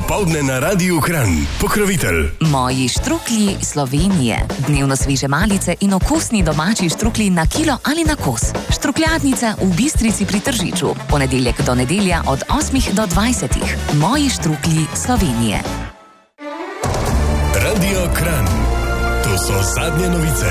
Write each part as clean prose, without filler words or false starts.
Popoldne na Radiu Kranj. Pokrovitelj Moji štruklji Slovenije. Dnevno sveže malice in okusni domači štruklji na kilo ali na kos. Štrukljadnica v Bistrici pri Tržiču. Ponedeljek do nedelja od 8 do 20. Moji štruklji Slovenije. Radio Kranj. To so zadnje novice.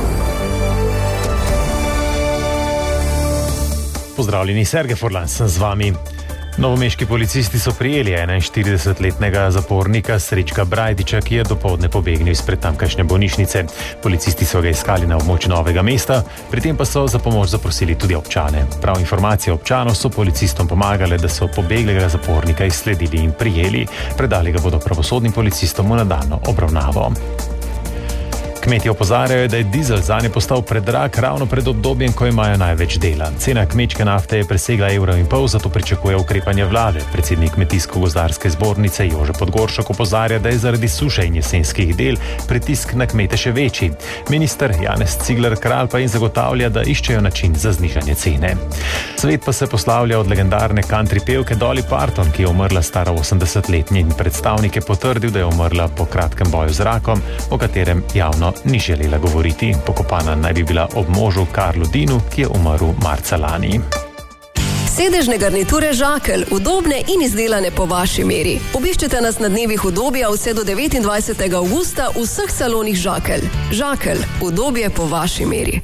Pozdravljeni, Sergej Furlan sem z vami. Novomeški policisti so prijeli 41-letnega zapornika Srečka Brajdiča, ki je dopoldne pobegnil izpred tamkajšnje bolnišnice. Policisti so ga iskali na območju Novega mesta, pri tem pa so za pomoč zaprosili tudi občane. Prav informacije občanov so policistom pomagale, da so pobeglega zapornika izsledili in prijeli. Predali ga bodo pravosodnim policistom v nadaljnjo obravnavo. Kmetje opozarjajo, da je dizel zanje postal predrag ravno pred obdobjem, ko imajo največ dela. Cena kmečke nafte je presegla €1,5, zato pričakuje ukrepanje vlade. Predsednik Kmetijsko-gozdarske zbornice Jože Podgoršek opozarja, da je zaradi suše in jesenskih del pritisk na kmete še večji. Minister Janez Cigler Kralj pa jim zagotavlja, da iščejo način za znižanje cene. Svet pa se poslavlja od legendarne country pevke Dolly Parton, ki je umrla stara 80 let. Njen predstavnik je potrdil, da je umrla po kratkem boju z rakom, o katerem javno ni želela govoriti. Pokopana naj bi bila ob možu Karlu Dinu, ki je umrl marca lani. Sedežne garniture Žakelj, udobne in izdelane po vaši meri. Obiščite nas na dnevih udobja vse do 29. avgusta v vseh salonih Žakelj. Žakelj, udobje po vaši meri.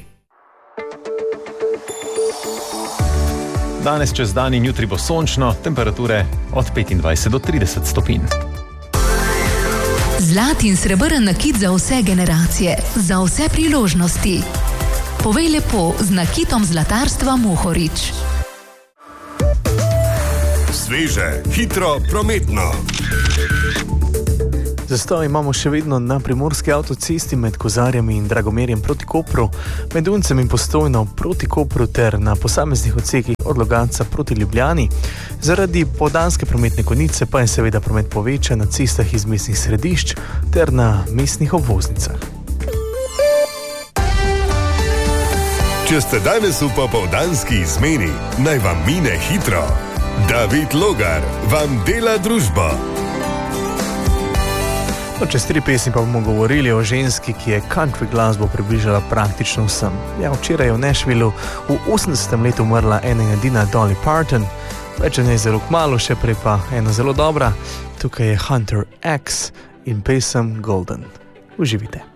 Danes čez dan in jutri bo sončno, temperature od 25 do 30 stopinj. Zlat in srebrn nakit za vse generacije, za vse priložnosti. Povej lepo z nakitom zlatarstva Mohorič. Sveže, hitro, prometno. Zastoj imamo še vedno na primorski avtocesti med Kozarjami in Dragomerjem proti Kopru, med Uncem in Postojno proti Kopru ter na posameznih odsekih od Logatca proti Ljubljani. Zaradi popoldanske prometne konice pa je seveda promet povečan na cestah iz mestnih središč ter na mestnih obvoznicah. Če ste danes v popoldanski izmeni, naj vam mine hitro. David Logar vam dela družbo. Čez 3 pesmi pa bomo govorili o ženski, ki je country glasbo približala praktično vsem. Včeraj je v Nashvillu v 80. letu umrla ena in edina Dolly Parton. Več o njej zelo kmalu, še prej pa ena zelo dobra. Tukaj je Hunter X in pesem Golden. Uživite.